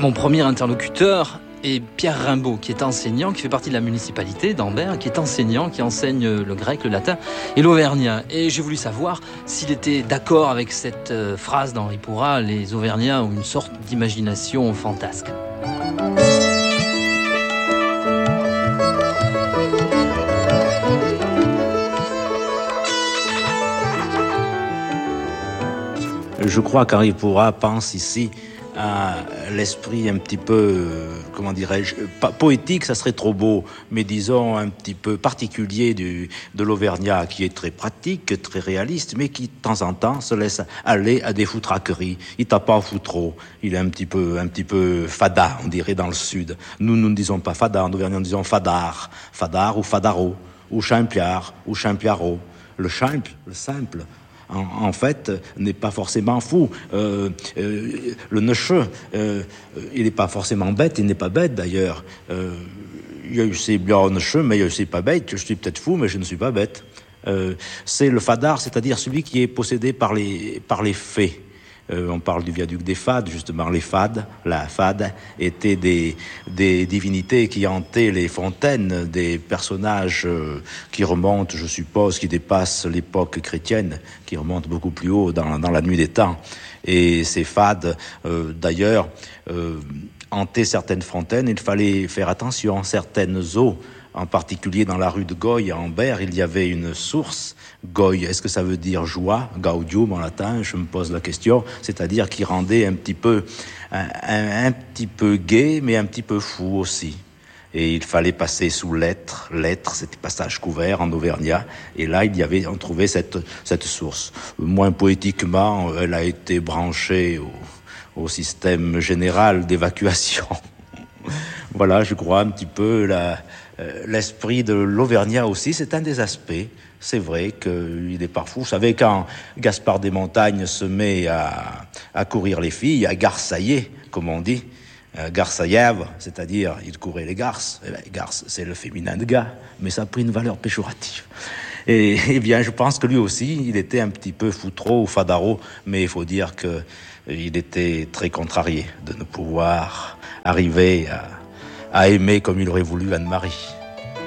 Mon premier interlocuteur est Pierre Rimbaud, qui est enseignant, qui fait partie de la municipalité d'Ambert, qui est enseignant, qui enseigne le grec, le latin et l'auvergnat. Et j'ai voulu savoir s'il était d'accord avec cette phrase d'Henri Pourrat, les Auvergnats ont une sorte d'imagination fantasque. Je crois qu'Henri Pourrat pense ici à l'esprit un petit peu, comment dirais-je, pas poétique, ça serait trop beau, mais disons un petit peu particulier de l'Auvergnat, qui est très pratique, très réaliste, mais qui de temps en temps se laisse aller à des foutraqueries. Il tape pas fou trop, il est un petit peu fada, on dirait dans le sud. Nous ne disons pas fada, en Auvergnat nous disons fadar, fadar ou fadaro, ou champiard, ou champiaro. Le simple, en fait, n'est pas forcément fou. Le necheux, il n'est pas forcément bête, il n'est pas bête d'ailleurs. Je suis bien necheux, mais je ne suis pas bête. Je suis peut-être fou, mais je ne suis pas bête. C'est le fadard, c'est-à-dire celui qui est possédé par les fées. On parle du viaduc des fades, justement. Les fades, la fade, étaient des divinités qui hantaient les fontaines, des personnages qui remontent, je suppose, qui dépassent l'époque chrétienne, qui remontent beaucoup plus haut dans la nuit des temps. Et ces fades, d'ailleurs, hantaient certaines fontaines. Il fallait faire attention. Certaines eaux, en particulier dans la rue de Goy à Ambert, il y avait une source. Goy, est-ce que ça veut dire joie, gaudium en latin? Je me pose la question. C'est-à-dire qui rendait un petit peu gai, mais un petit peu fou aussi. Et il fallait passer sous l'être, c'était passage couvert en auvergnat. Et là, on trouvait cette source. Moins poétiquement, elle a été branchée au système général d'évacuation. Voilà, je crois un petit peu l'esprit de l'Auvergnat aussi, c'est un des aspects. C'est vrai qu'il est parfois. Vous savez, quand Gaspard des Montagnes se met à courir les filles, à garçailler, comme on dit, garçaillèvre, c'est-à-dire il courait les garces. Garce, c'est le féminin de gars, mais ça a pris une valeur péjorative. Et bien, je pense que lui aussi, il était un petit peu foutreau ou fadaro, mais il faut dire qu'il était très contrarié de ne pouvoir arriver à aimer comme il aurait voulu Anne-Marie.